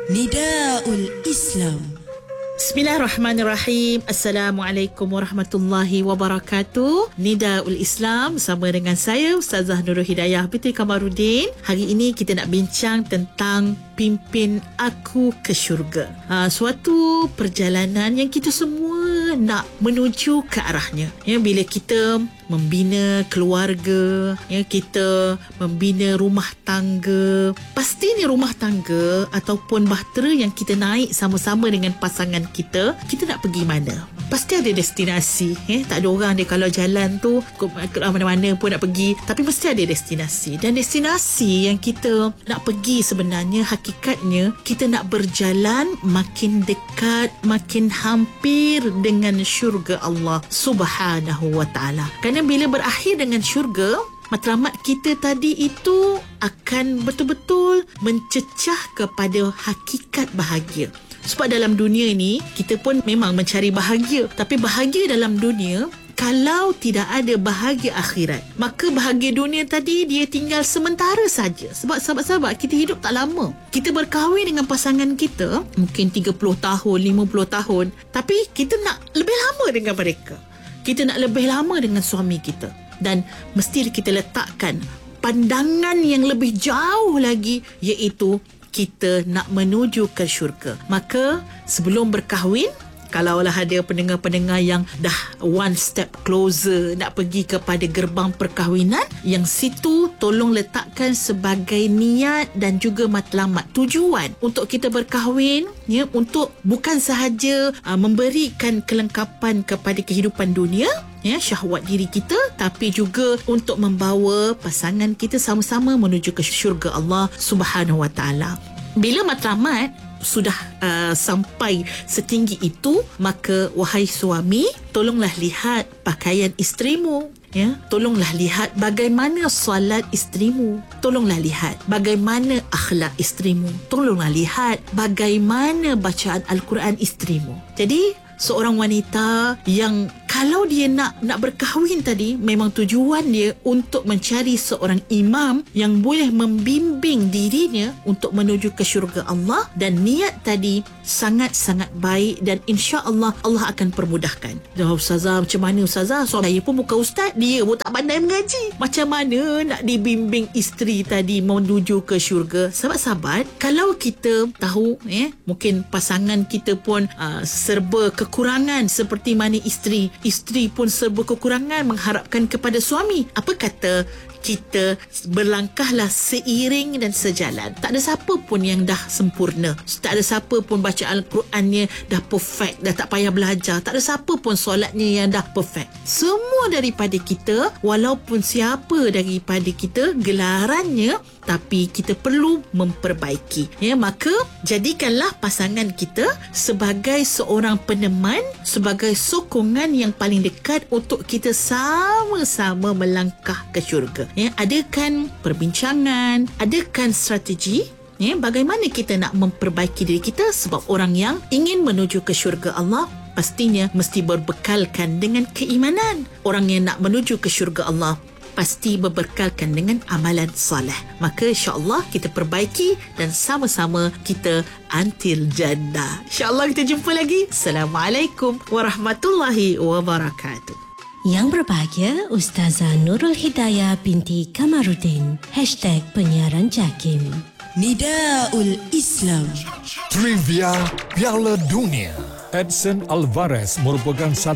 Nidaul Islam. Bismillahirrahmanirrahim. Assalamualaikum warahmatullahi wabarakatuh. Nidaul Islam bersama dengan saya Ustazah Nurul Hidayah binti Kamarudin. Hari ini kita nak bincang tentang pimpin aku ke syurga. Suatu perjalanan yang kita semua nak menuju ke arahnya. Ya, bila kita membina keluarga, ya, kita membina rumah tangga, pastinya rumah tangga ataupun bahtera yang kita naik sama-sama dengan pasangan kita nak pergi mana? Pasti ada destinasi. Tak ada orang dia kalau jalan tu ke mana-mana pun nak pergi, tapi mesti ada destinasi. Dan destinasi yang kita nak pergi sebenarnya, hakikatnya kita nak berjalan makin dekat, makin hampir dengan syurga Allah Subhanahu wa ta'ala. Kerana bila berakhir dengan syurga, matlamat kita tadi itu akan betul-betul mencecah kepada hakikat bahagia. Sebab dalam dunia ni, kita pun memang mencari bahagia. Tapi bahagia dalam dunia, kalau tidak ada bahagia akhirat, maka bahagia dunia tadi dia tinggal sementara saja. Sebab sahabat-sahabat, kita hidup tak lama. Kita berkahwin dengan pasangan kita, mungkin 30 tahun, 50 tahun. Tapi kita nak lebih lama dengan mereka. Kita nak lebih lama dengan suami kita. Dan mesti kita letakkan pandangan yang lebih jauh lagi, iaitu kita nak menuju ke syurga. Maka sebelum berkahwin, kalaulah ada pendengar-pendengar yang dah one step closer nak pergi kepada gerbang perkahwinan, yang situ tolong letakkan sebagai niat dan juga matlamat, tujuan untuk kita berkahwin, ya, untuk bukan sahaja memberikan kelengkapan kepada kehidupan dunia, ya, syahwat diri kita, tapi juga untuk membawa pasangan kita sama-sama menuju ke syurga Allah Subhanahu wa ta'ala. Bila matlamat sudah sampai setinggi itu, maka wahai suami, tolonglah lihat pakaian isterimu, ya, tolonglah lihat bagaimana solat isterimu, tolonglah lihat bagaimana akhlak isterimu, tolonglah lihat bagaimana bacaan Al-Quran isterimu. Jadi seorang wanita yang kalau dia nak berkahwin tadi, memang tujuan dia untuk mencari seorang imam yang boleh membimbing dirinya untuk menuju ke syurga Allah, dan niat tadi sangat-sangat baik, dan insya-Allah Allah akan permudahkan. Ustazah, macam mana Ustazah? Saya pun bukan ustaz, dia pun tak pandai mengaji. Macam mana nak dibimbing isteri tadi menuju ke syurga? Sahabat-sahabat, kalau kita tahu, mungkin pasangan kita pun serba kekurangan seperti mana isteri pun serba kekurangan mengharapkan kepada suami. Apa kata kita berlangkahlah seiring dan sejalan. Tak ada siapa pun yang dah sempurna. Tak ada siapa pun baca Al-Qurannya dah perfect, dah tak payah belajar. Tak ada siapa pun solatnya yang dah perfect. Semua daripada kita, walaupun siapa daripada kita gelarannya, tapi kita perlu memperbaiki. Ya, maka jadikanlah pasangan kita sebagai seorang peneman, sebagai sokongan yang paling dekat untuk kita sama-sama melangkah ke syurga. Ya, adakan perbincangan, adakan strategi, ya, bagaimana kita nak memperbaiki diri kita, sebab orang yang ingin menuju ke syurga Allah pastinya mesti berbekalkan dengan keimanan. Orang yang nak menuju ke syurga Allah pasti berbekalkan dengan amalan soleh. Maka insya-Allah kita perbaiki dan sama-sama kita until jannah. Insya-Allah kita jumpa lagi. Assalamualaikum warahmatullahi wabarakatuh. Yang berbahagia Ustazah Nurul Hidayah binti Kamarudin. #penyiaran JAKIM. Nidaul Islam. Trivia Piala Dunia. Edson Alvarez merupakan satu